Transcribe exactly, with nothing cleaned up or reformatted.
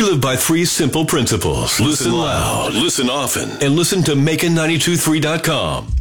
live by three simple principles. Listen loud, listen often, and listen to Macon nine two three dot com.